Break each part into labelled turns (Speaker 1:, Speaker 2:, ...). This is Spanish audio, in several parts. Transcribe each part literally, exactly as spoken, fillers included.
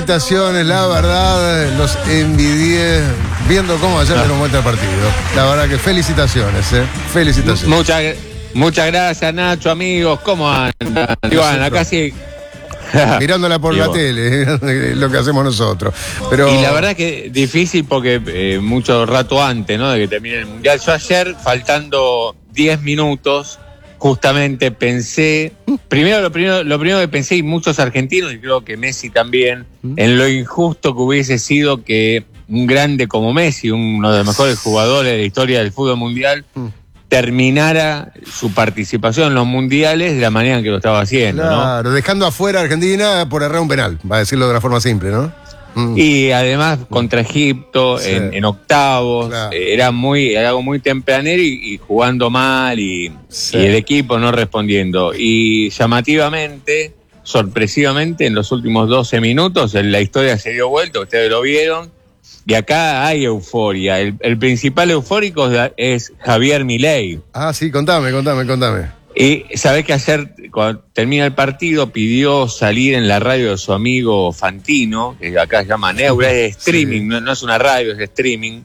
Speaker 1: Felicitaciones, la verdad, los envidié viendo cómo ayer dieron vuelta al partido. La verdad que felicitaciones, ¿eh? Felicitaciones.
Speaker 2: Muchas, muchas gracias, Nacho, amigos. ¿Cómo andan? Iván, acá sí.
Speaker 1: Mirándola por la tele, lo que hacemos nosotros. Pero...
Speaker 2: Y la verdad que difícil porque eh, mucho rato antes, ¿no?, de que termine el Mundial. Yo ayer, faltando diez minutos, justamente pensé, primero lo primero, lo primero que pensé, y muchos argentinos, y creo que Messi también, ¿Mm? en lo injusto que hubiese sido que un grande como Messi, uno de los mejores jugadores de la historia del fútbol mundial, ¿Mm? terminara su participación en los mundiales de la manera en que lo estaba haciendo,
Speaker 1: claro,
Speaker 2: ¿no?
Speaker 1: Dejando afuera a Argentina por errar un penal, va a decirlo de una forma simple, ¿no? Mm.
Speaker 2: Y además contra Egipto, sí. en, en octavos, claro. eh, era muy era algo muy tempranero y, y jugando mal y, sí. y el equipo no respondiendo. Y llamativamente, sorpresivamente, en los últimos doce minutos la historia se dio vuelta, ustedes lo vieron. Y acá hay euforia. El, el principal eufórico es Javier Milei.
Speaker 1: Ah, sí, contame, contame, contame.
Speaker 2: Y sabés que ayer, cuando termina el partido, pidió salir en la radio de su amigo Fantino, que acá se llama Neura, es streaming, sí. no, no es una radio, es streaming.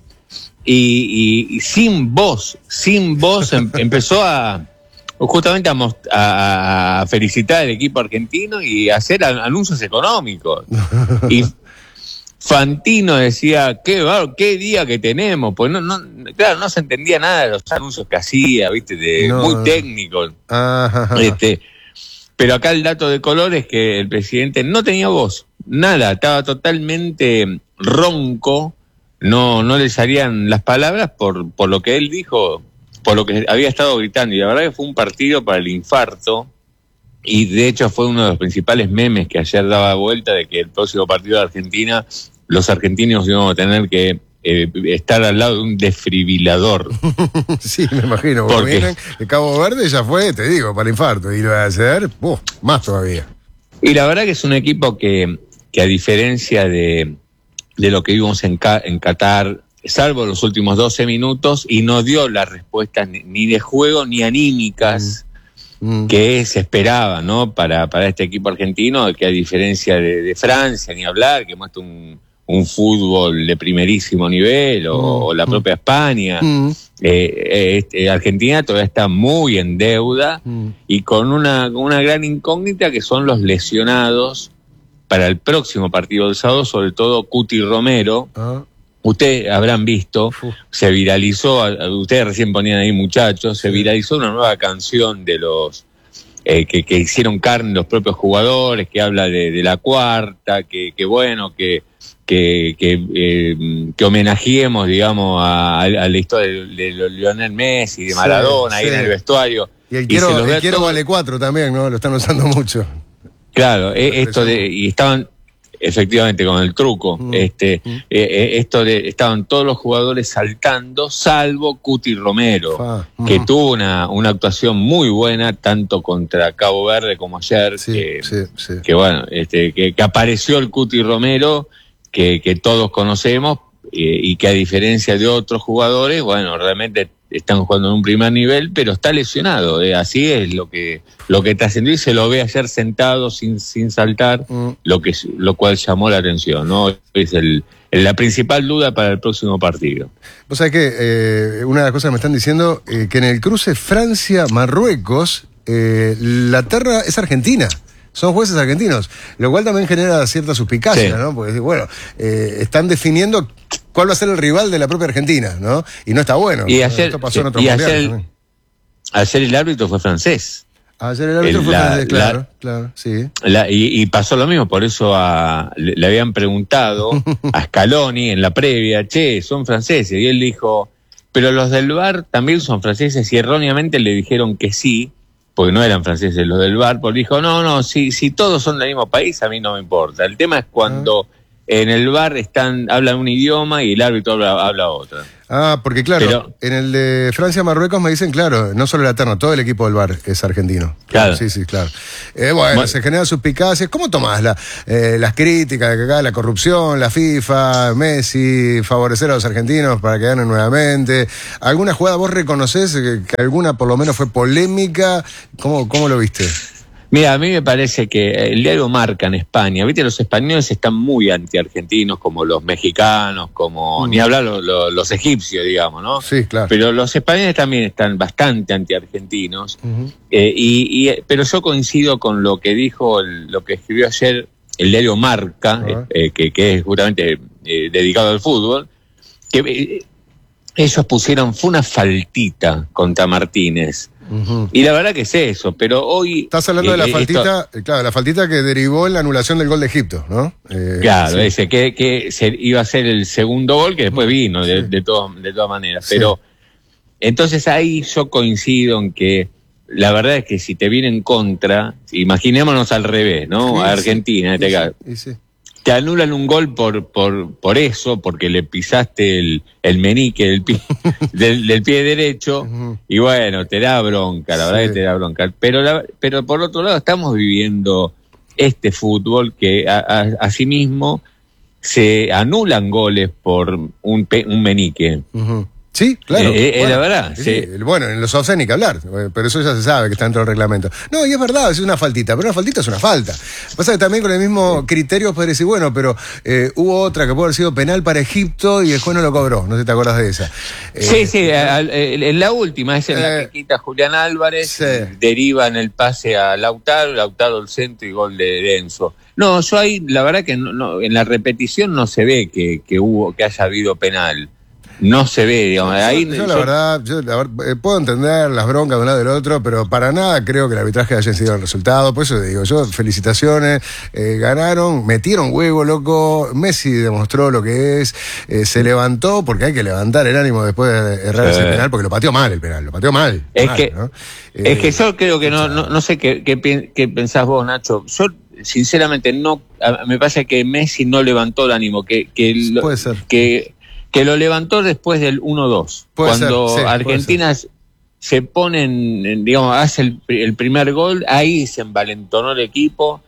Speaker 2: Y, y, y sin voz, sin voz, em, empezó a justamente a, most, a, a felicitar al equipo argentino y a hacer anuncios económicos. Y Fantino decía, qué, qué día que tenemos, pues no, no, claro, no se entendía nada de los anuncios que hacía, viste, de, no. muy técnicos. Este, pero acá el dato de color es que el presidente no tenía voz, nada, estaba totalmente ronco, no, no le salían las palabras por, por lo que él dijo, por lo que había estado gritando, y la verdad que fue un partido para el infarto. Y de hecho fue uno de los principales memes que ayer daba vuelta de que el próximo partido de Argentina, los argentinos íbamos a tener que eh, estar al lado de un desfibrilador.
Speaker 1: Sí, me imagino. Porque vienen, el Cabo Verde ya fue, te digo, para el infarto. Y lo va a hacer, uh, más todavía.
Speaker 2: Y la verdad que es un equipo que, que a diferencia de, de lo que vimos en, en Qatar, salvo los últimos doce minutos, y no dio las respuestas ni, ni de juego ni anímicas, mm. que se esperaba, ¿no? Para, para este equipo argentino, que a diferencia de, de Francia, ni hablar, que muestra un, un fútbol de primerísimo nivel, o, mm. o la propia España, mm. eh, eh, Argentina todavía está muy en deuda, mm. y con una, con una gran incógnita que son los lesionados para el próximo partido del sábado, sobre todo Cuti Romero. Ah. Ustedes habrán visto, Uf. se viralizó, ustedes recién ponían ahí muchachos, se viralizó una nueva canción de los eh, que, que hicieron carne los propios jugadores, que habla de, de la cuarta, que, que bueno, que que que, eh, que homenajeemos, digamos, a, a la historia de, de Lionel Messi, de Maradona, sí, ahí sí. en el vestuario.
Speaker 1: Y el quiero, el quiero todo... vale cuatro también, ¿no? Lo están usando mucho.
Speaker 2: Claro, eh, esto de, y estaban... Efectivamente, con el truco, mm. este, mm. Eh, esto de, estaban todos los jugadores saltando, salvo Cuti Romero, ah. mm. que tuvo una, una actuación muy buena, tanto contra Cabo Verde como ayer, sí, que, sí, sí. que bueno, este, que, que apareció el Cuti Romero, que, que todos conocemos, eh, y que a diferencia de otros jugadores, bueno, realmente están jugando en un primer nivel, pero está lesionado, eh, así es lo que lo que trascendió, y se lo ve ayer sentado sin sin saltar, mm. lo que lo cual llamó la atención, ¿no? Es el, el la principal duda para el próximo partido.
Speaker 1: Vos sabés que eh, una de las cosas que me están diciendo, eh, que en el cruce Francia-Marruecos, eh, la terra es Argentina. Son jueces argentinos, lo cual también genera cierta suspicacia, sí. ¿no? Porque, bueno, eh, están definiendo cuál va a ser el rival de la propia Argentina, ¿no? Y no está bueno.
Speaker 2: Y ayer,
Speaker 1: esto pasó en otros
Speaker 2: y
Speaker 1: mundiales
Speaker 2: ayer,
Speaker 1: también.
Speaker 2: ayer el árbitro fue francés.
Speaker 1: Ayer el árbitro el, fue la, francés, claro, la, claro, sí.
Speaker 2: La, y, y pasó lo mismo, por eso a, le, le habían preguntado a Scaloni en la previa, che, son franceses, y él dijo, pero los del V A R también son franceses, y erróneamente le dijeron que sí, porque no eran franceses los del V A R, porque dijo, no, no, si, si todos son del mismo país, a mí no me importa. El tema es cuando ah. en el V A R están, hablan un idioma y el árbitro habla, habla otro.
Speaker 1: Ah, porque claro,
Speaker 2: Pero,
Speaker 1: en el de Francia-Marruecos me dicen, claro, no solo el Eterno, todo el equipo del V A R es argentino.
Speaker 2: Claro.
Speaker 1: Sí, sí, claro. Eh, bueno, bueno, se generan suspicacias. ¿Cómo tomás la, eh, las críticas de que acá la corrupción, la FIFA, Messi, favorecer a los argentinos para que ganen nuevamente? ¿Alguna jugada vos reconocés que, que alguna por lo menos fue polémica? ¿Cómo, cómo lo viste?
Speaker 2: Mira, a mí me parece que el diario Marca en España, viste, los españoles están muy anti-argentinos, como los mexicanos, como, mm. ni hablar lo, lo, los egipcios, digamos, ¿no?
Speaker 1: Sí, claro.
Speaker 2: Pero los españoles también están bastante anti-argentinos, uh-huh. eh, y, y, pero yo coincido con lo que dijo, el, lo que escribió ayer el diario Marca, uh-huh. eh, que, que es justamente eh, dedicado al fútbol, que eh, ellos pusieron, fue una faltita contra Martínez. Uh-huh. Y la verdad que es eso, pero hoy...
Speaker 1: Estás hablando eh, de la faltita, esto, claro, la faltita que derivó en la anulación del gol de Egipto, ¿no?
Speaker 2: Eh, claro, sí. ese que, que se, iba a ser el segundo gol, que después vino, sí. de, de, todo, de todas maneras. Sí. Pero entonces ahí yo coincido en que la verdad es que si te viene en contra, imaginémonos al revés, ¿no? Sí, a Argentina, en este caso. Sí, sí. Te anulan un gol por por por eso, porque le pisaste el, el menique del pie, del, del pie derecho, uh-huh. y bueno, te da bronca, la sí. verdad que te da bronca. Pero la, pero por otro lado estamos viviendo este fútbol que a, a, asimismo se anulan goles por un, pe, un menique.
Speaker 1: Uh-huh. Sí, claro.
Speaker 2: Eh, eh,
Speaker 1: bueno,
Speaker 2: la verdad.
Speaker 1: Sí,
Speaker 2: sí.
Speaker 1: Bueno, en los offside ni que hablar, pero eso ya se sabe que está dentro del reglamento. No, y es verdad, es una faltita, pero una faltita es una falta. Pasa que también con el mismo criterio puede decir, bueno, pero eh, hubo otra que puede haber sido penal para Egipto y después no lo cobró, no sé si te acuerdas de esa.
Speaker 2: Sí,
Speaker 1: eh,
Speaker 2: sí, en la última, es en eh, la que quita Julián Álvarez, sí. deriva en el pase a Lautaro, Lautaro el centro y gol de Enzo. No, yo ahí, la verdad que no, no, en la repetición no se ve que, que hubo, que haya habido penal. No se ve, digamos. Ahí,
Speaker 1: yo, yo la verdad, yo la verdad, eh, puedo entender las broncas de un lado y del otro, pero para nada creo que el arbitraje haya sido el resultado. Por eso digo, yo, felicitaciones, eh, ganaron, metieron huevo, loco. Messi demostró lo que es, eh, se levantó, porque hay que levantar el ánimo después de errar sí. ese penal, porque lo pateó mal el penal, lo pateó mal.
Speaker 2: Es,
Speaker 1: mal,
Speaker 2: que,
Speaker 1: ¿no?
Speaker 2: eh, es que yo creo que no, no, no sé qué, qué, qué pensás vos, Nacho. Yo, sinceramente, no, me parece que Messi no levantó el ánimo, que, que, lo,
Speaker 1: puede ser.
Speaker 2: que que lo levantó después del uno dos. Cuando ser, sí, Argentina se pone, en, digamos, hace el, el primer gol, ahí se envalentonó el equipo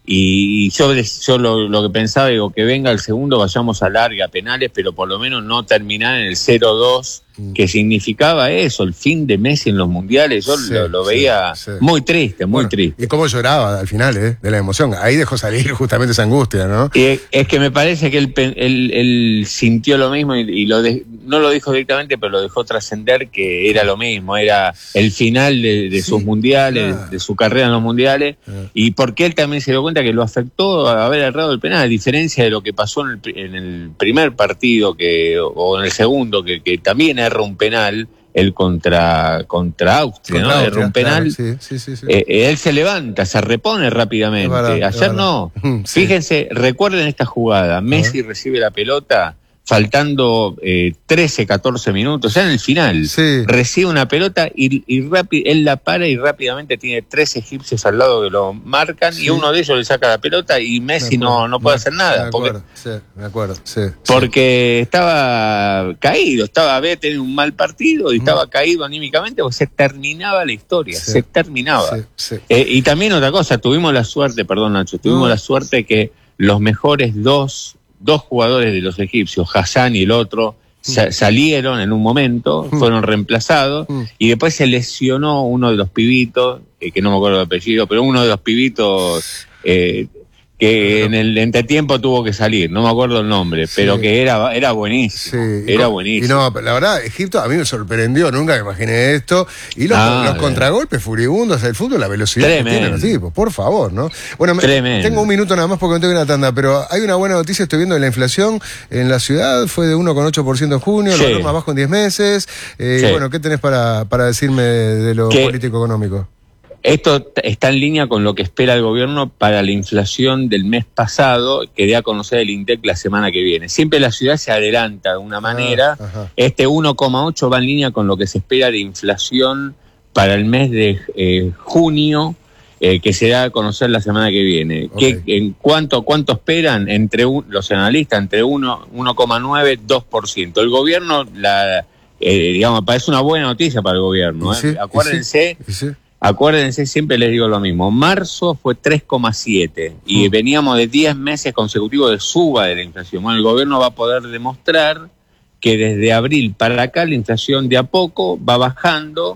Speaker 2: y yo, yo lo, lo que pensaba, digo, que venga el segundo, vayamos a larga, penales, pero por lo menos no terminar en el cero dos, que significaba eso, el fin de Messi en los mundiales. Yo sí, lo, lo veía sí, sí. muy triste, muy bueno, triste.
Speaker 1: Y cómo lloraba al final, ¿eh? De la emoción. Ahí dejó salir justamente esa angustia, ¿no?
Speaker 2: Y es que me parece que él, él, él sintió lo mismo y, y lo de, no lo dijo directamente, pero lo dejó trascender, que era lo mismo, era el final de, de sí, sus mundiales, claro. de su carrera en los mundiales, claro. y porque él también se dio cuenta que lo afectó a haber errado el penal, a diferencia de lo que pasó en el, en el primer partido que o en el segundo, que, que también erra un penal, él contra contra Austria, contra ¿no? Austria, erra un penal,
Speaker 1: claro, sí, sí, sí, sí.
Speaker 2: Eh, él se levanta, se repone rápidamente. Verdad, ayer no. Sí. Fíjense, recuerden esta jugada, Messi recibe la pelota faltando eh, trece, catorce minutos, ya en el final,
Speaker 1: sí.
Speaker 2: recibe una pelota y, y rápido, él la para y rápidamente tiene tres egipcios al lado que lo marcan, sí. y uno de ellos le saca la pelota y Messi no, no puede me, hacer nada.
Speaker 1: Me acuerdo, porque, sí, me acuerdo, sí,
Speaker 2: porque sí. estaba caído, estaba había tenido un mal partido y mm. estaba caído anímicamente, porque se terminaba la historia, sí. se terminaba. Sí, sí. Eh, y también otra cosa, tuvimos la suerte, perdón Nacho, tuvimos no. la suerte que los mejores dos dos jugadores de los egipcios, Hassan y el otro, sa- salieron en un momento, fueron reemplazados, y después se lesionó uno de los pibitos, eh, que no me acuerdo el apellido, pero uno de los pibitos eh, que en el entretiempo tuvo que salir, no me acuerdo el nombre, sí. pero que era era buenísimo, sí. era buenísimo.
Speaker 1: Y no, la verdad, Egipto a mí me sorprendió, nunca me imaginé esto, y los, ah, los contragolpes furibundos del fútbol, la velocidad tremendo. Que tienen los tipos, por favor, ¿no? Bueno, me, tengo un minuto nada más porque me tengo una tanda, pero hay una buena noticia, estoy viendo de la inflación en la ciudad, fue de uno coma ocho por ciento en junio, sí. lo más bajo en diez meses, eh, sí. bueno, ¿qué tenés para, para decirme de lo ¿Qué? político-económico?
Speaker 2: Esto está en línea con lo que espera el gobierno para la inflación del mes pasado, que dé a conocer el INDEC la semana que viene. Siempre la ciudad se adelanta de una manera. Ah, este uno coma ocho va en línea con lo que se espera de inflación para el mes de eh, junio, eh, que se da a conocer la semana que viene. Okay. ¿Qué, en cuánto, ¿Cuánto esperan entre un, los analistas? Entre uno coma nueve, dos por ciento. El gobierno, la, eh, digamos, parece una buena noticia para el gobierno. ¿eh? Sí, Acuérdense... Sí, sí. Acuérdense, siempre les digo lo mismo, marzo fue tres coma siete y mm. veníamos de diez meses consecutivos de suba de la inflación. Bueno, el gobierno va a poder demostrar que desde abril para acá la inflación de a poco va bajando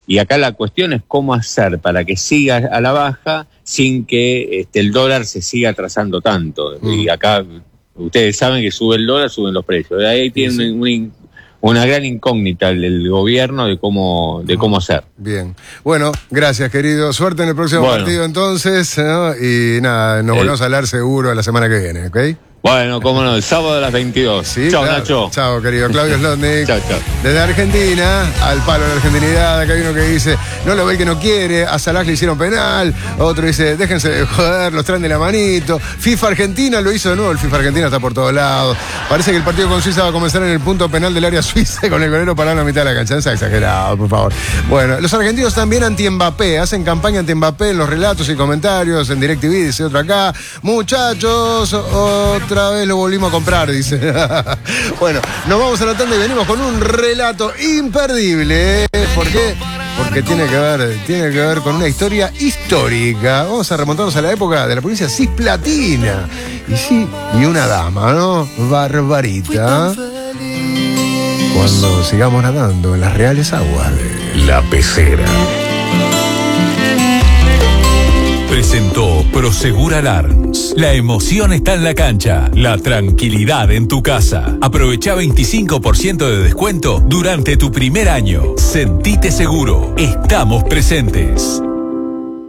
Speaker 2: y acá la cuestión es cómo hacer para que siga a la baja sin que este, el dólar se siga atrasando tanto. Mm. Y acá ustedes saben que sube el dólar, suben los precios. De ahí tienen sí, sí. un... una gran incógnita del gobierno de cómo de cómo hacer.
Speaker 1: Bien. Bueno, gracias, querido. Suerte en el próximo bueno. partido, entonces. ¿no? Y nada, nos el... volvemos a hablar seguro la semana que viene, ¿ok?
Speaker 2: Bueno, cómo no, el sábado a las veintidós.
Speaker 1: Sí,
Speaker 2: chao,
Speaker 1: claro.
Speaker 2: Nacho.
Speaker 1: Chao, querido Claudio Slotnick.
Speaker 2: Chao, chao.
Speaker 1: Desde Argentina, al palo de la argentinidad. Acá hay uno que dice, no lo ve el que no quiere, a Salah le hicieron penal. Otro dice, déjense de joder, los traen de la manito. FIFA Argentina lo hizo de nuevo, el FIFA Argentina está por todos lados. Parece que el partido con Suiza va a comenzar en el punto penal del área suiza con el golero parado en la mitad de la cancha. No es exagerado, por favor. Bueno, los argentinos también anti-Mbappé, hacen campaña anti-Mbappé en los relatos y comentarios, en DirecTV, dice otro acá. Muchachos, otra vez lo volvimos a comprar, dice. Bueno, nos vamos a la tanda y venimos con un relato imperdible. ¿Por qué? Porque tiene que ver, tiene que ver con una historia histórica. Vamos a remontarnos a la época de la provincia cisplatina. Y sí, y una dama, ¿no? Barbarita. Cuando sigamos nadando en las reales aguas de La Pecera.
Speaker 3: Presentó Prosegur Alarms. La emoción está en la cancha, la tranquilidad en tu casa. Aprovecha veinticinco por ciento de descuento durante tu primer año. Sentite seguro. Estamos presentes.